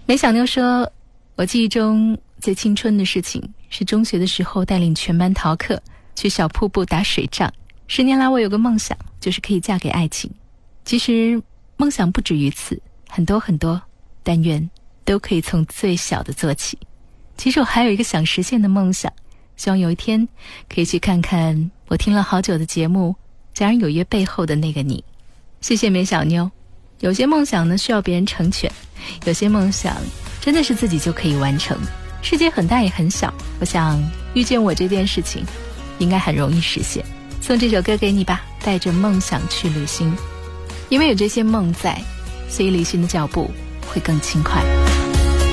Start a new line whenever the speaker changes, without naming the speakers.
梅小妞说，我记忆中最青春的事情是中学的时候带领全班逃课去小瀑布打水仗。10年来我有个梦想，就是可以嫁给爱情。其实梦想不止于此，很多很多，但愿都可以从最小的做起。其实我还有一个想实现的梦想，希望有一天可以去看看我听了好久的节目《家人有约》背后的那个你。谢谢梅小妞。有些梦想呢需要别人成全，有些梦想真的是自己就可以完成。世界很大也很小，我想遇见我这件事情应该很容易实现。送这首歌给你吧，带着梦想去旅行。因为有这些梦在，所以旅行的脚步会更轻快。